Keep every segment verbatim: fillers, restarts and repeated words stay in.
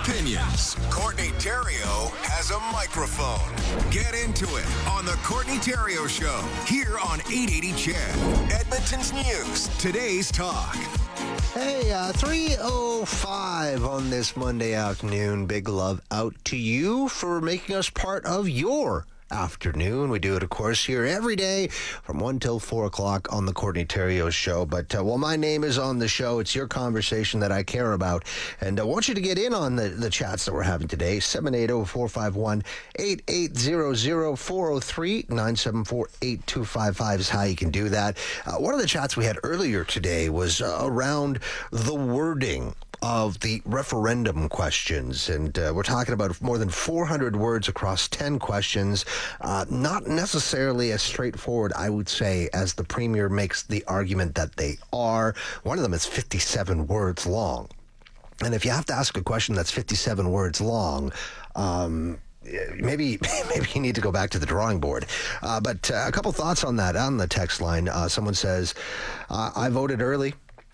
opinions. Courtney Theriault has a microphone. Get into it on the Courtney Theriault Show here on eight eighty C H E D, Edmonton's news. Today's talk. Hey, uh, three oh five on this Monday afternoon. Big love out to you for making us part of your afternoon. We do it, of course, here every day from one till four o'clock on the Courtney Theriault Show. But uh, while my name is on the show, it's your conversation that I care about. And I want you to get in on the, the chats that we're having today. seven eight zero, four five one, eight eight zero zero, four oh three, nine seven four, eight two five five is how you can do that. Uh, one of the chats we had earlier today was uh, around the wording of the referendum questions. And uh, we're talking about more than four hundred words across ten questions. Uh, not necessarily as straightforward, I would say, as the Premier makes the argument that they are. One of them is fifty-seven words long. And if you have to ask a question that's fifty-seven words long, um, Maybe maybe you need to go back to the drawing board. Uh, but uh, a couple thoughts on that on the text line. Uh, someone says, uh, I voted early.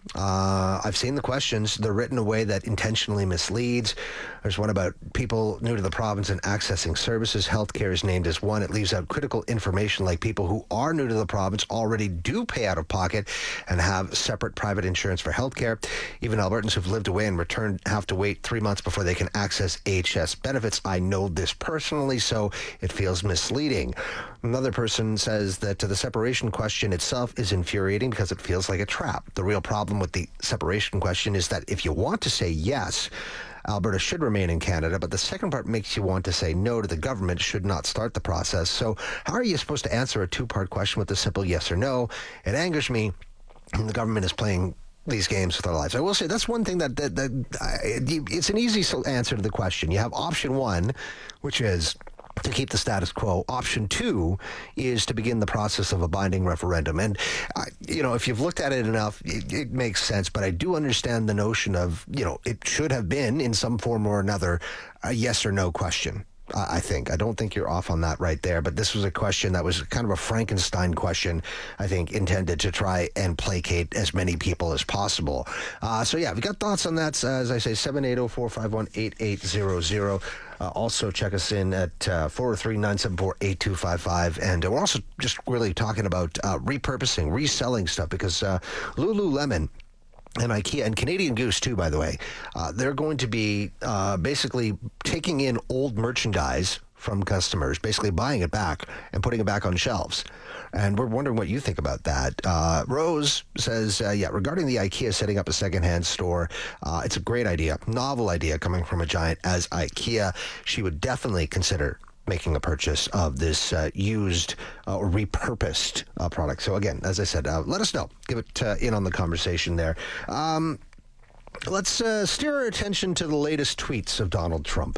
Uh, I've seen the questions. They're written in a way that intentionally misleads. There's one about people new to the province and accessing services. Healthcare is named as one. It leaves out critical information like people who are new to the province already do pay out of pocket and have separate private insurance for healthcare. Even Albertans who've lived away and returned have to wait three months before they can access H S benefits. I know this personally, so it feels misleading. Another person says that the separation question itself is infuriating because it feels like a trap. The real problem with the separation question is that if you want to say yes, Alberta should remain in Canada, but the second part makes you want to say no to the government should not start the process. So how are you supposed to answer a two-part question with a simple yes or no? It angers me. The government is playing these games with our lives. I will say that's one thing that, that, that uh, it's an easy answer to the question. You have option one, which is to keep the status quo. Option two is to begin the process of a binding referendum. And, uh, you know, if you've looked at it enough, it, it makes sense. But I do understand the notion of, you know, it should have been in some form or another a yes or no question. I think. I don't think you're off on that right there, but this was a question that was kind of a Frankenstein question, I think, intended to try and placate as many people as possible. Uh, so, yeah, we've got thoughts on that. Uh, as I say, seven eight zero, four five one, eight eight zero zero. Uh, also, check us in at uh, four oh three, nine seven four, eight two five five. And uh, we're also just really talking about uh, repurposing, reselling stuff, because uh, Lululemon and IKEA and Canadian Goose, too, by the way, uh, they're going to be uh, basically taking in old merchandise from customers, basically buying it back and putting it back on shelves. And we're wondering what you think about that. Uh, Rose says, uh, yeah, regarding the IKEA setting up a secondhand store, uh, it's a great idea, novel idea coming from a giant as IKEA. She would definitely consider making a purchase of this uh, used uh, or repurposed uh, product. So again, as I said, uh, let us know. Give it uh, in on the conversation there. Um, let's uh, steer our attention to the latest tweets of Donald Trump.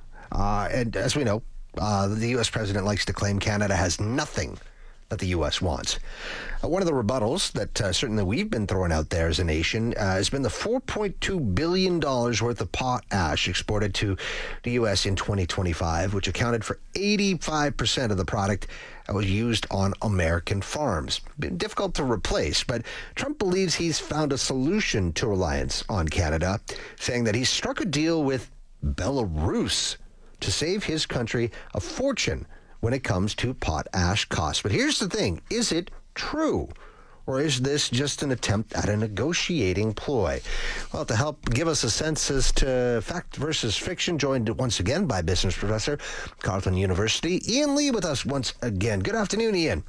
Uh, and as we know, uh, the U S president likes to claim Canada has nothing that the U S wants. Uh, one of the rebuttals that uh, certainly we've been throwing out there as a nation uh, has been the four point two billion dollars worth of potash exported to the U S in twenty twenty-five, which accounted for eighty-five percent of the product that was used on American farms. Been difficult to replace, but Trump believes he's found a solution to reliance on Canada, saying that he struck a deal with Belarus to save his country a fortune when it comes to potash costs. But here's the thing. Is it true? Or is this just an attempt at a negotiating ploy? Well, to help give us a sense as to fact versus fiction, joined once again by business professor, Carleton University, Ian Lee with us once again. Good afternoon, Ian.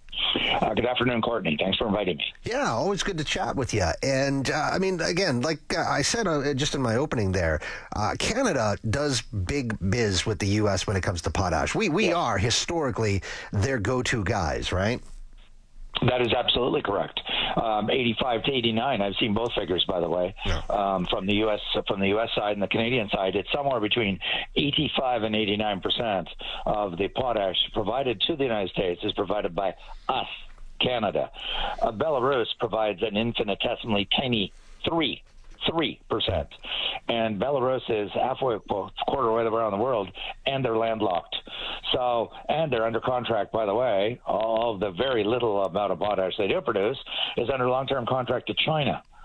Uh, good afternoon, Courtney. Thanks for inviting me. Yeah, always good to chat with you. And, uh, I mean, again, like uh, I said uh, just in my opening there, uh, Canada does big biz with the U S when it comes to potash. We, we yeah. are historically their go-to guys, right? That is absolutely correct. Um, eighty-five to eighty-nine. I've seen both figures, by the way, yeah. um, from the U S from the U S side and the Canadian side. It's somewhere between eighty-five and eighty-nine percent of the potash provided to the United States is provided by us, Canada. Uh, Belarus provides an infinitesimally tiny three. Three percent, and Belarus is halfway, well, quarter way around the world, and they're landlocked. So, and they're under contract, by the way. All of the very little amount of potash they do produce is under long-term contract to China.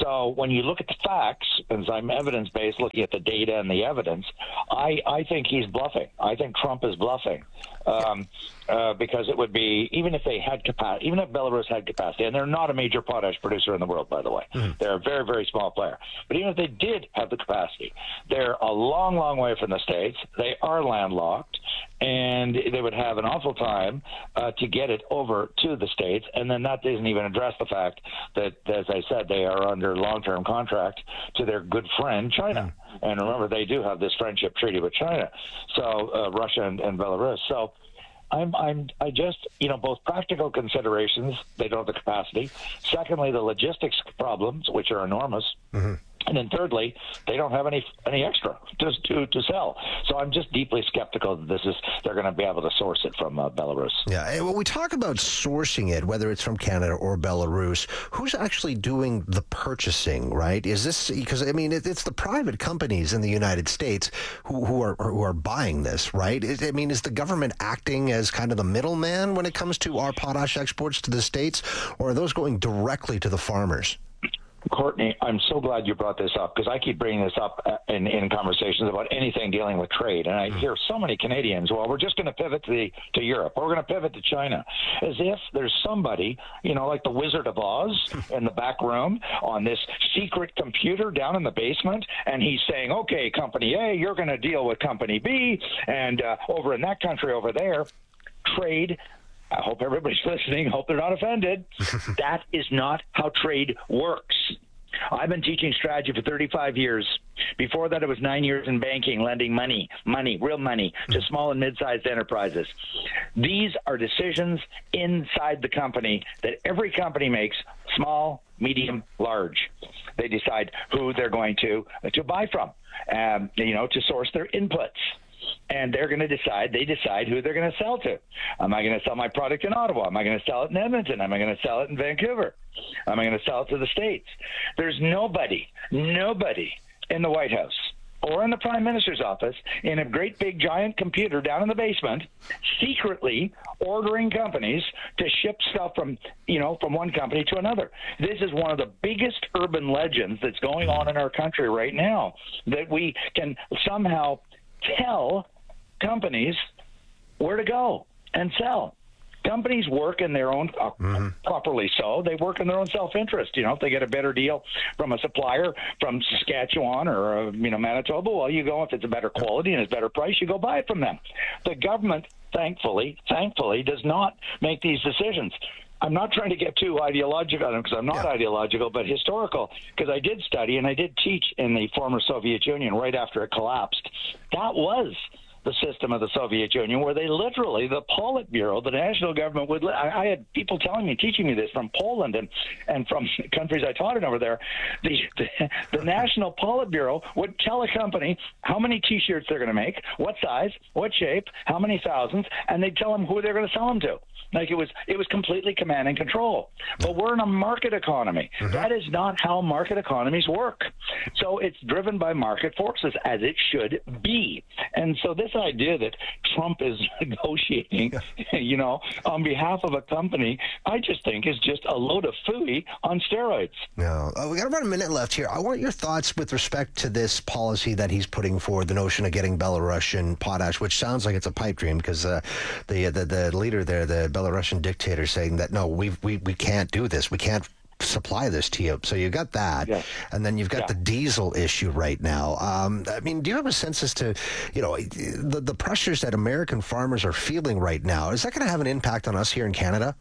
So when you look at the facts, as I'm evidence-based, looking at the data and the evidence, I, I think he's bluffing. I think Trump is bluffing. Um, uh, because it would be, even if they had capacity, even if Belarus had capacity, and they're not a major potash producer in the world, by the way. Mm-hmm. They're a very, very small player. But even if they did have the capacity, they're a long, long way from the States. They are landlocked, and they would have an awful time uh, to get it over to the States. And then that doesn't even address the fact that, as I said, they are under long-term contract to their good friend, China. Mm-hmm. And remember, they do have this friendship treaty with China, so uh, Russia and, and Belarus. So I'm, I'm, I just, you know, both practical considerations, they don't have the capacity. Secondly, the logistics problems, which are enormous. Mm-hmm. And then thirdly, they don't have any any extra to, to to sell. So I'm just deeply skeptical that this is they're going to be able to source it from uh, Belarus. Yeah, and when we talk about sourcing it, whether it's from Canada or Belarus, who's actually doing the purchasing, right? Is this because I mean it, it's the private companies in the United States who, who are who are buying this, right? I mean, is the government acting as kind of the middleman when it comes to our potash exports to the States, or are those going directly to the farmers? Courtney, I'm so glad you brought this up because I keep bringing this up in, in conversations about anything dealing with trade. And I hear so many Canadians, well, we're just going to pivot to, the, to Europe. Or we're going to pivot to China. As if there's somebody, you know, like the Wizard of Oz in the back room on this secret computer down in the basement. And he's saying, okay, company A, you're going to deal with company B. And uh, over in that country over there, trade. I hope everybody's listening. Hope they're not offended. That is not how trade works. I've been teaching strategy for thirty-five years. Before that, it was nine years in banking, lending money, money, real money to small and mid-sized enterprises. These are decisions inside the company that every company makes, small, medium, large. They decide who they're going to, to buy from, um, you know, to source their inputs. And they're going to decide, they decide who they're going to sell to. Am I going to sell my product in Ottawa? Am I going to sell it in Edmonton? Am I going to sell it in Vancouver? Am I going to sell it to the States? There's nobody, nobody in the White House or in the Prime Minister's office in a great big giant computer down in the basement secretly ordering companies to ship stuff from, you know, from one company to another. This is one of the biggest urban legends that's going on in our country right now, that we can somehow tell companies where to go and sell. Companies work in their own, uh, mm-hmm. properly so, they work in their own self-interest. You know, if they get a better deal from a supplier from Saskatchewan or, uh, you know, Manitoba, well, you go, if it's a better quality and it's a better price, you go buy it from them. The government, thankfully, thankfully, does not make these decisions. I'm not trying to get too ideological on them because I'm not yeah. ideological, but historical, because I did study and I did teach in the former Soviet Union right after it collapsed. That was the system of the Soviet Union, where they literally, the Politburo, the national government would, I, I had people telling me, teaching me this from Poland and, and from countries I taught in over there, the, the, the national Politburo would tell a company how many T-shirts they're going to make, what size, what shape, how many thousands, and they'd tell them who they're going to sell them to. Like it was, it was completely command and control. But we're in a market economy. Mm-hmm. That is not how market economies work. So it's driven by market forces, as it should be. And so this idea that Trump is negotiating, you know, on behalf of a company, I just think is just a load of phooey on steroids. No, uh, we got about a minute left here. I want your thoughts with respect to this policy that he's putting forward, the notion of getting Belarusian potash, which sounds like it's a pipe dream because uh, the, the the leader there, the Belarusian dictator, saying that no, we we we can't do this. We can't supply this to you. So you've got that, yeah. and then you've got yeah. the diesel issue right now. Um, I mean, do you have a sense as to, you know, the the pressures that American farmers are feeling right now? Is that going to have an impact on us here in Canada?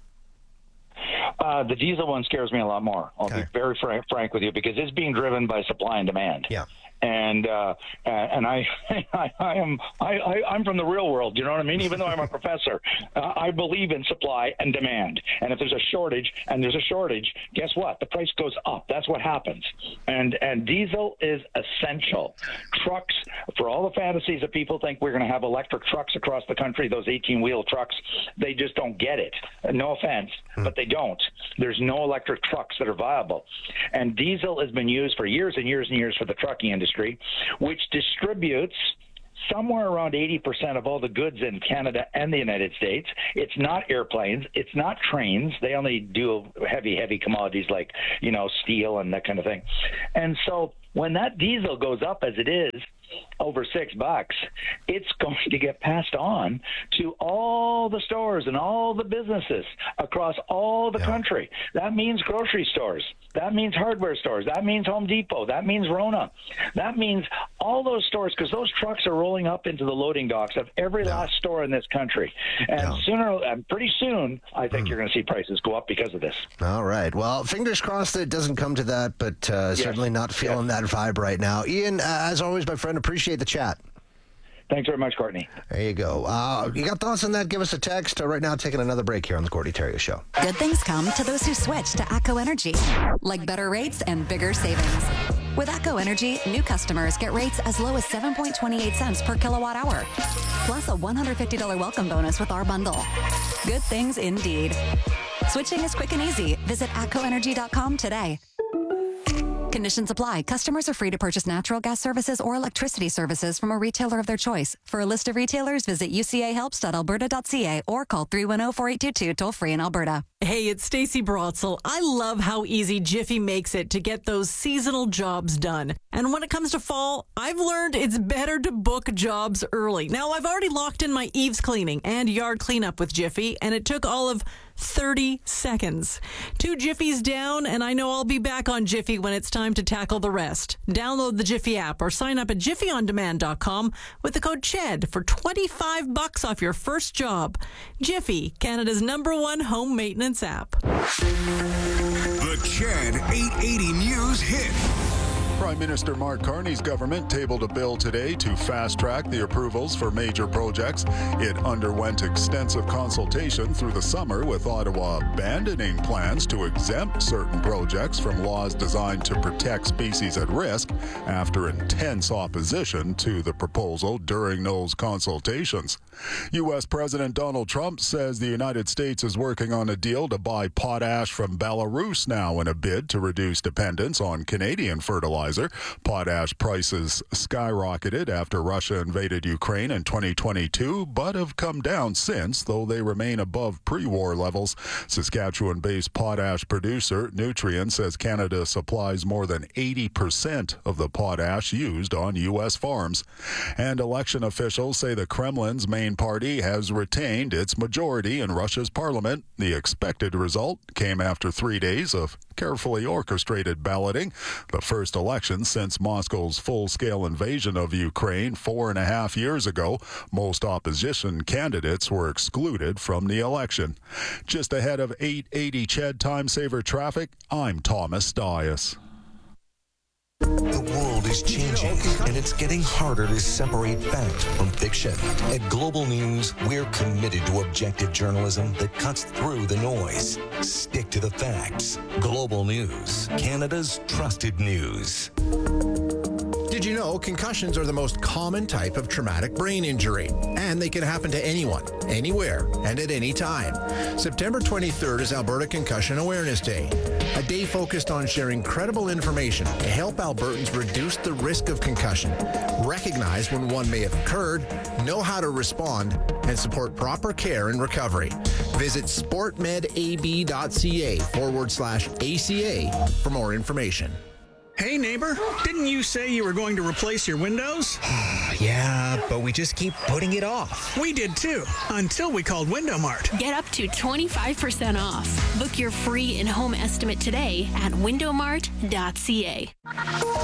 Uh, the diesel one scares me a lot more. I'll okay. be very frank, frank with you, because it's being driven by supply and demand. Yeah. And uh, and I, I, I am I, I I'm from the real world. You know what I mean? Even though I'm a professor, uh, I believe in supply and demand. And if there's a shortage, and there's a shortage, guess what? The price goes up. That's what happens. And and diesel is essential. Trucks, for all the fantasies that people think we're going to have electric trucks across the country, those eighteen-wheel trucks, they just don't get it. No offense, hmm. but they don't. There's no electric trucks that are viable. And diesel has been used for years and years and years for the trucking industry, which distributes somewhere around eighty percent of all the goods in Canada and the United States. It's not airplanes. It's not trains. They only do heavy, heavy commodities like, you know, steel and that kind of thing. And so when that diesel goes up as it is, over six bucks, it's going to get passed on to all the stores and all the businesses across all the yeah. country. That means grocery stores. That means hardware stores. That means Home Depot. That means Rona. That means all those stores, because those trucks are rolling up into the loading docks of every yeah. last store in this country. And yeah. sooner, and pretty soon, I think mm. you're going to see prices go up because of this. All right. Well, fingers crossed that it doesn't come to that, but uh, yes. certainly not feeling yes. that vibe right now. Ian, uh, as always, my friend, appreciate the chat. Thanks very much, Courtney. There you go. Uh, you got thoughts on that? Give us a text. Uh, right now, taking another break here on the Courtney Terrio Show. Good things come to those who switch to ACO Energy, like better rates and bigger savings. With ACO Energy, new customers get rates as low as seven point two eight cents per kilowatt hour, plus a one hundred fifty dollars welcome bonus with our bundle. Good things indeed. Switching is quick and easy. Visit A C O energy dot com today. Conditions apply. Customers are free to purchase natural gas services or electricity services from a retailer of their choice. For a list of retailers, visit u c a helps dot alberta dot c a or call three one zero, four eight two two, toll free in Alberta. Hey, it's Stacey Brotzel. I love how easy Jiffy makes it to get those seasonal jobs done. And when it comes to fall, I've learned it's better to book jobs early. Now, I've already locked in my eaves cleaning and yard cleanup with Jiffy, and it took all of thirty seconds. Two Jiffies down, and I know I'll be back on Jiffy when it's time to tackle the rest. Download the Jiffy app or sign up at jiffy on demand dot com with the code CHED for twenty-five bucks off your first job. Jiffy, Canada's number one home maintenance app. The CHED eight eighty News hit. Prime Minister Mark Carney's government tabled a bill today to fast-track the approvals for major projects. It underwent extensive consultation through the summer, with Ottawa abandoning plans to exempt certain projects from laws designed to protect species at risk after intense opposition to the proposal during those consultations. U S President Donald Trump says the United States is working on a deal to buy potash from Belarus now in a bid to reduce dependence on Canadian fertilizer. Potash prices skyrocketed after Russia invaded Ukraine in twenty twenty-two, but have come down since, though they remain above pre-war levels. Saskatchewan-based potash producer Nutrien says Canada supplies more than eighty percent of the potash used on U S farms. And election officials say the Kremlin's main party has retained its majority in Russia's parliament. The expected result came after three days of carefully orchestrated balloting, the first election since Moscow's full-scale invasion of Ukraine four and a half years ago. Most opposition candidates were excluded from the election. Just ahead of eight eighty CHED Time Saver traffic, I'm Thomas Dias. The world is changing, and it's getting harder to separate fact from fiction. At Global News, we're committed to objective journalism that cuts through the noise. Stick to the facts. Global News, Canada's trusted news. Did you know concussions are the most common type of traumatic brain injury, and they can happen to anyone, anywhere, and at any time? September twenty-third is Alberta Concussion Awareness Day, a day focused on sharing credible information to help Albertans reduce the risk of concussion, recognize when one may have occurred, know how to respond, and support proper care and recovery. Visit sportmedab.ca forward slash ACA for more information. Hey, neighbor, didn't you say you were going to replace your windows? Yeah, but we just keep putting it off. We did too, until we called Window Mart. Get up to twenty-five percent off. Book your free in-home estimate today at window mart dot c a.